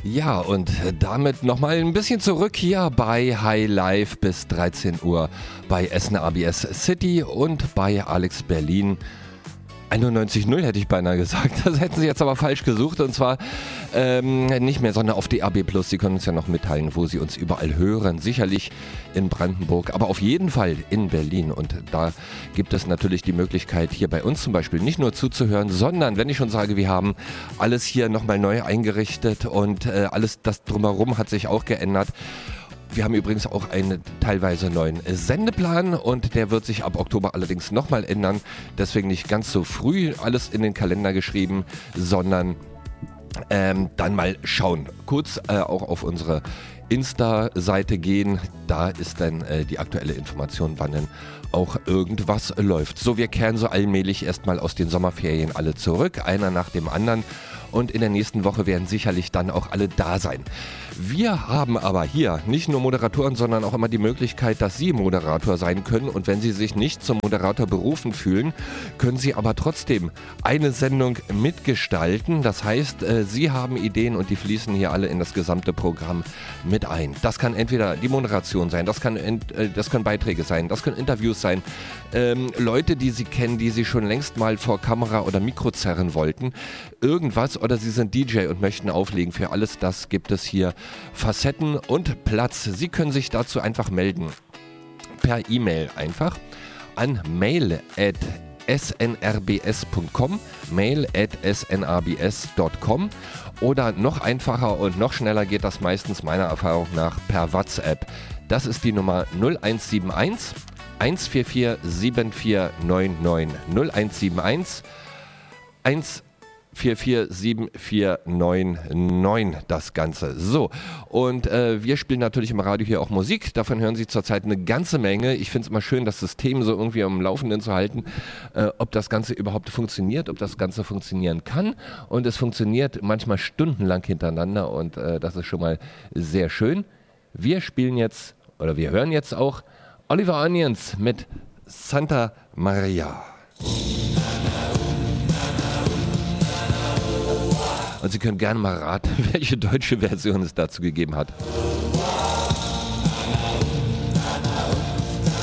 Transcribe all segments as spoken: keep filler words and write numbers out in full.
Ja, und damit nochmal ein bisschen zurück hier bei High Life bis dreizehn Uhr bei Essen A B S City und bei Alex Berlin. einundneunzig Komma null hätte ich beinahe gesagt. Das hätten Sie jetzt aber falsch gesucht. Und zwar ähm, nicht mehr, sondern auf D A B Plus. Sie können uns ja noch mitteilen, wo Sie uns überall hören. Sicherlich in Brandenburg, aber auf jeden Fall in Berlin. Und da gibt es natürlich die Möglichkeit, hier bei uns zum Beispiel nicht nur zuzuhören, sondern, wenn ich schon sage, wir haben alles hier nochmal neu eingerichtet und äh, alles das drumherum hat sich auch geändert. Wir haben übrigens auch einen teilweise neuen Sendeplan und der wird sich ab Oktober allerdings nochmal ändern. Deswegen nicht ganz so früh alles in den Kalender geschrieben, sondern ähm, dann mal schauen. Kurz äh, auch auf unsere Insta-Seite gehen. Da ist dann äh, die aktuelle Information, wann denn auch irgendwas läuft. So, wir kehren so allmählich erstmal aus den Sommerferien alle zurück, einer nach dem anderen. Und in der nächsten Woche werden sicherlich dann auch alle da sein. Wir haben aber hier nicht nur Moderatoren, sondern auch immer die Möglichkeit, dass Sie Moderator sein können. Und wenn Sie sich nicht zum Moderator berufen fühlen, können Sie aber trotzdem eine Sendung mitgestalten. Das heißt, Sie haben Ideen und die fließen hier alle in das gesamte Programm mit ein. Das kann entweder die Moderation sein, das, kann, das können Beiträge sein, das können Interviews sein. Ähm, Leute, die Sie kennen, die Sie schon längst mal vor Kamera oder Mikro zerren wollten. Irgendwas. Oder Sie sind D J und möchten auflegen. Für alles das gibt es hier Facetten und Platz. Sie können sich dazu einfach melden. Per E-Mail einfach an mail at s n r b s punkt com, mail at s n r b s punkt com oder noch einfacher und noch schneller geht das meistens meiner Erfahrung nach per WhatsApp. Das ist die Nummer null eins sieben eins, eins vier vier, sieben vier neun neun, null eins sieben eins, eins vier vier sieben vier neun neun das Ganze. So, und äh, wir spielen natürlich im Radio hier auch Musik. Davon hören Sie zurzeit eine ganze Menge. Ich finde es immer schön, das System so irgendwie am Laufenden zu halten, äh, ob das Ganze überhaupt funktioniert, ob das Ganze funktionieren kann. Und es funktioniert manchmal stundenlang hintereinander und äh, das ist schon mal sehr schön. Wir spielen jetzt, oder wir hören jetzt auch Oliver Onions mit Santa Maria. Und Sie können gerne mal raten, welche deutsche Version es dazu gegeben hat.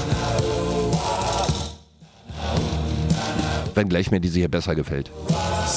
Wenngleich mir diese hier besser gefällt.